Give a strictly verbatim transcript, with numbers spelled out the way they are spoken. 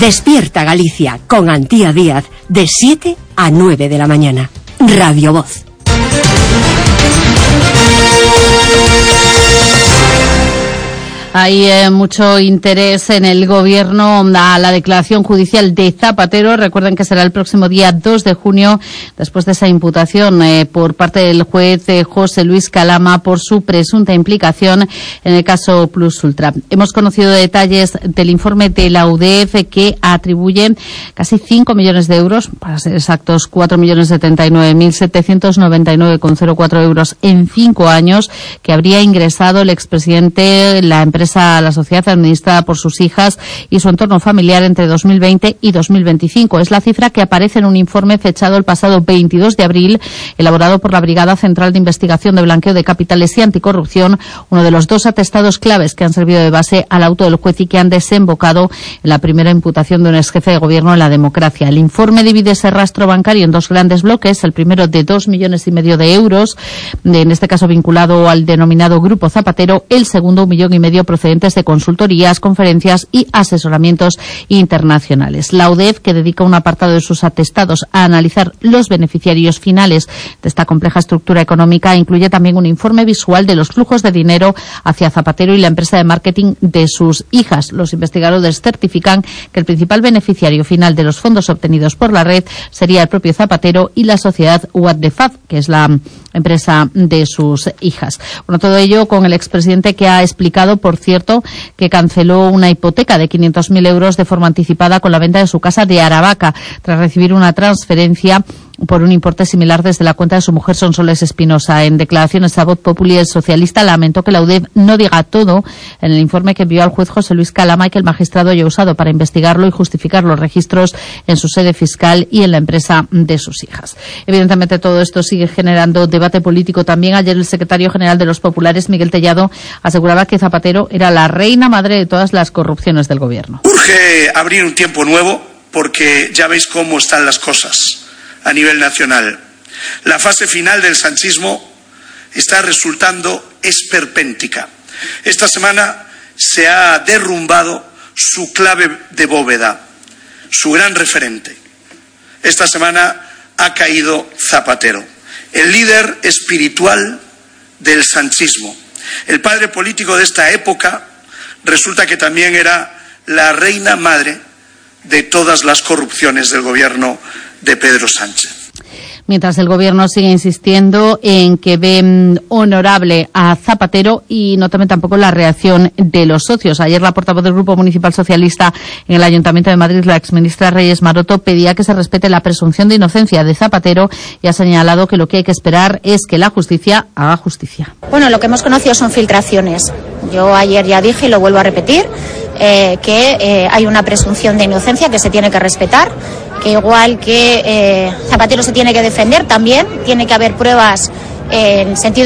Despierta Galicia con Antía Díaz de siete a nueve de la mañana. Radio Voz. Hay eh, mucho interés en el gobierno a la declaración judicial de Zapatero. Recuerden que será el próximo día dos de junio, después de esa imputación eh, por parte del juez eh, José Luis Calama por su presunta implicación en el caso Plus Ultra. Hemos conocido detalles del informe de la U D E F que atribuyen casi cinco millones de euros, para ser exactos cuatro millones setenta y nueve mil setecientos noventa y nueve coma cero cuatro euros en cinco años, que habría ingresado el expresidente, la empresa a la sociedad administrada por sus hijas y su entorno familiar entre dos mil veinte y dos mil veinticinco. Es la cifra que aparece en un informe fechado el pasado veintidós de abril, elaborado por la Brigada Central de Investigación de Blanqueo de Capitales y Anticorrupción, uno de los dos atestados claves que han servido de base al auto del juez y que han desembocado en la primera imputación de un exjefe de gobierno en la democracia. El informe divide ese rastro bancario en dos grandes bloques, el primero de dos millones y medio de euros, de, en este caso vinculado al denominado Grupo Zapatero, el segundo un millón y medio procedentes de consultorías, conferencias y asesoramientos internacionales. La U D E F, que dedica un apartado de sus atestados a analizar los beneficiarios finales de esta compleja estructura económica, incluye también un informe visual de los flujos de dinero hacia Zapatero y la empresa de marketing de sus hijas. Los investigadores certifican que el principal beneficiario final de los fondos obtenidos por la red sería el propio Zapatero y la sociedad What the Fab, que es la empresa de sus hijas. Bueno, todo ello con el expresidente que ha explicado, por cierto, que canceló una hipoteca de quinientos mil euros de forma anticipada con la venta de su casa de Aravaca, tras recibir una transferencia por un importe similar desde la cuenta de su mujer Sonsoles Espinosa. En declaraciones a Voz Populi, el socialista lamentó que la U D E F no diga todo en el informe que envió al juez José Luis Calama y que el magistrado haya usado para investigarlo y justificar los registros en su sede fiscal y en la empresa de sus hijas. Evidentemente, todo esto sigue generando debate político también. Ayer el secretario general de los populares, Miguel Tellado, aseguraba que Zapatero era la reina madre de todas las corrupciones del gobierno. Urge abrir un tiempo nuevo porque ya veis cómo están las cosas a nivel nacional. La fase final del sanchismo está resultando esperpéntica. Esta semana se ha derrumbado su clave de bóveda, su gran referente. Esta semana ha caído Zapatero, el líder espiritual del sanchismo. El padre político de esta época resulta que también era la reina madre de todas las corrupciones del gobierno de Pedro Sánchez. Mientras el gobierno sigue insistiendo en que ve honorable a Zapatero y no teme tampoco la reacción de los socios. Ayer la portavoz del Grupo Municipal Socialista en el Ayuntamiento de Madrid, la exministra Reyes Maroto, pedía que se respete la presunción de inocencia de Zapatero y ha señalado que lo que hay que esperar es que la justicia haga justicia. Bueno, lo que hemos conocido son filtraciones. Yo ayer ya dije y lo vuelvo a repetir, eh, que eh, hay una presunción de inocencia que se tiene que respetar, que igual que eh, Zapatero se tiene que defender, también tiene que haber pruebas eh, en sentido